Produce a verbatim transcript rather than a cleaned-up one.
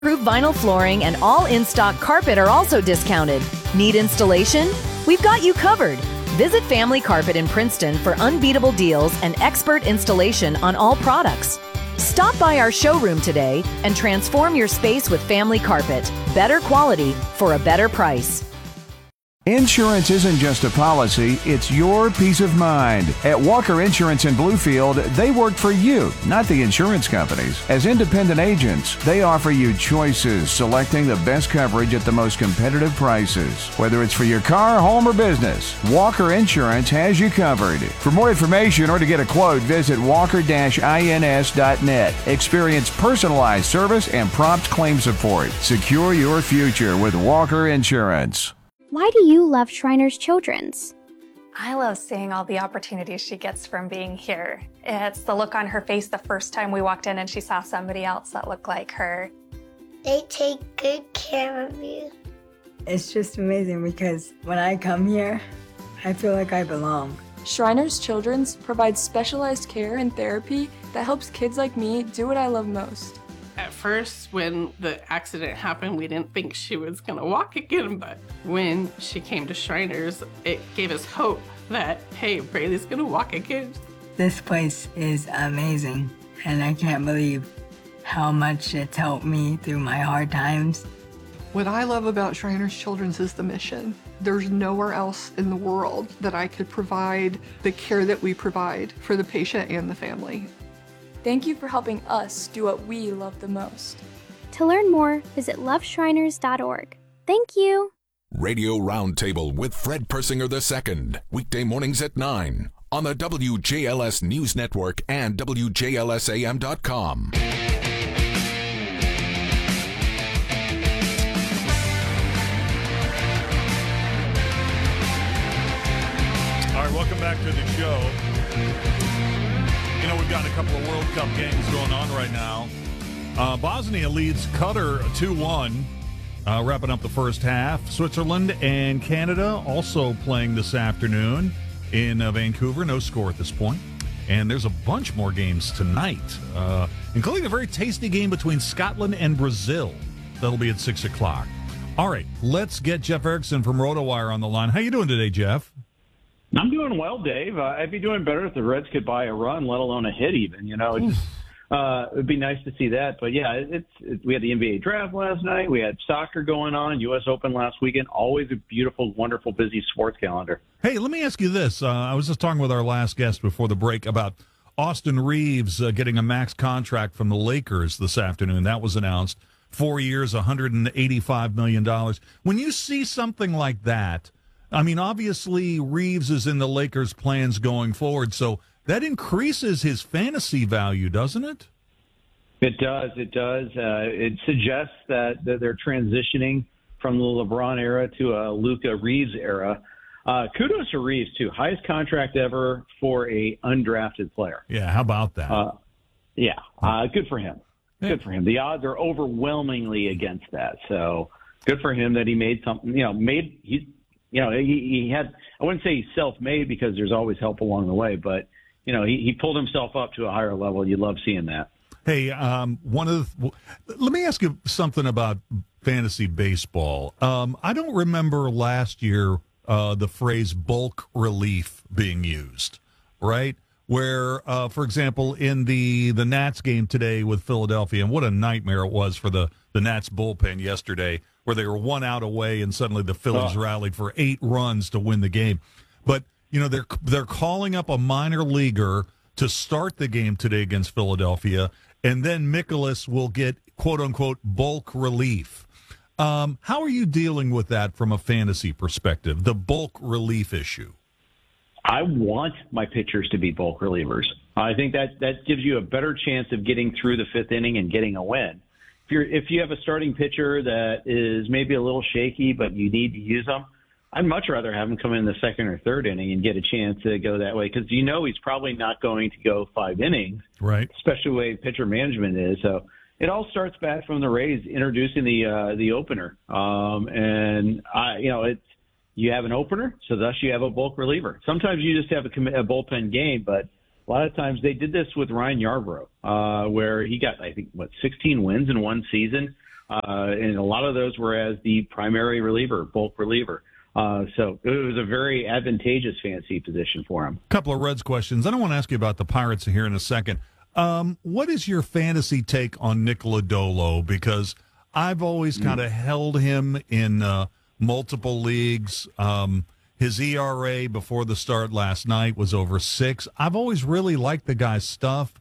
Approved vinyl flooring and all in-stock carpet are also discounted. Need installation? We've got you covered. Visit Family Carpet in Princeton for unbeatable deals and expert installation on all products. Stop by our showroom today and transform your space with Family Carpet. Better quality for a better price. Insurance isn't just a policy, it's your peace of mind. At Walker Insurance in Bluefield, they work for you, not the insurance companies. As independent agents, they offer you choices, selecting the best coverage at the most competitive prices. Whether it's for your car, home, or business, Walker Insurance has you covered. For more information or to get a quote, visit walker dash ins dot net. Experience personalized service and prompt claim support. Secure your future with Walker Insurance. Why do you love Shriners Children's? I love seeing all the opportunities she gets from being here. It's the look on her face the first time we walked in and she saw somebody else that looked like her. They take good care of you. It's just amazing because when I come here, I feel like I belong. Shriners Children's provides specialized care and therapy that helps kids like me do what I love most. At first, when the accident happened, we didn't think she was gonna walk again, but when she came to Shriners, it gave us hope that, hey, Braylee's gonna walk again. This place is amazing, and I can't believe how much it's helped me through my hard times. What I love about Shriners Children's is the mission. There's nowhere else in the world that I could provide the care that we provide for the patient and the family. Thank you for helping us do what we love the most. To learn more, visit love shriners dot org. Thank you. Radio Roundtable with Fred Persinger the Second, weekday mornings at nine on the W J L S News Network and W J L S A M dot com. All right, welcome back to the show. You know, we've got a couple of World Cup games going on right now. Uh, Bosnia leads Qatar two one, uh, wrapping up the first half. Switzerland and Canada also playing this afternoon in uh, Vancouver. No score at this point. And there's a bunch more games tonight, uh, including a very tasty game between Scotland and Brazil. That'll be at six o'clock. All right, let's get Jeff Erickson from RotoWire on the line. How you doing today, Jeff? I'm doing well, Dave. Uh, I'd be doing better if the Reds could buy a run, let alone a hit even. You know, it just, uh, it'd be nice to see that. But, yeah, it's it, we had the N B A draft last night. We had soccer going on, U S Open last weekend. Always a beautiful, wonderful, busy sports calendar. Hey, let me ask you this. Uh, I was just talking with our last guest before the break about Austin Reeves uh, getting a max contract from the Lakers this afternoon. That was announced. Four years, one hundred eighty-five million dollars. When you see something like that, I mean, obviously, Reeves is in the Lakers' plans going forward, so that increases his fantasy value, doesn't it? It does. It does. Uh, it suggests that, that they're transitioning from the LeBron era to a Luka Reeves era. Uh, kudos to Reeves, too. Highest contract ever for a undrafted player. Yeah, how about that? Uh, yeah, uh, good for him. Good for him. The odds are overwhelmingly against that, so good for him that he made something, you know, made – he's. You know, he, he had, I wouldn't say he's self-made because there's always help along the way, but, you know, he, he pulled himself up to a higher level. You love seeing that. Hey, um, one of the, let me ask you something about fantasy baseball. Um, I don't remember last year uh, the phrase bulk relief being used, right? Where, uh, for example, in the, the Nats game today with Philadelphia, and what a nightmare it was for the, the Nats bullpen yesterday, where they were one out away and suddenly the Phillies oh. rallied for eight runs to win the game. But, you know, they're they're calling up a minor leaguer to start the game today against Philadelphia, and then Mikolas will get, quote-unquote, bulk relief. Um, how are you dealing with that from a fantasy perspective, the bulk relief issue? I want my pitchers to be bulk relievers. I think that, that gives you a better chance of getting through the fifth inning and getting a win. If you're if you have a starting pitcher that is maybe a little shaky, but you need to use them, I'd much rather have him come in the second or third inning and get a chance to go that way because you know he's probably not going to go five innings, right? Especially the way pitcher management is. So it all starts back from the Rays introducing the uh, the opener, um, and I you know it's you have an opener, so thus you have a bulk reliever. Sometimes you just have a, a bullpen game, but a lot of times they did this with Ryan Yarbrough, uh, where he got, I think, what, sixteen wins in one season. Uh, and a lot of those were as the primary reliever, bulk reliever. Uh, so it was a very advantageous fantasy position for him. Couple of Reds questions. I don't want to ask you about the Pirates here in a second. Um, what is your fantasy take on Nick Lodolo? Because I've always kind of held him in uh, multiple leagues. Um, his E R A before the start last night was over six. I've always really liked the guy's stuff.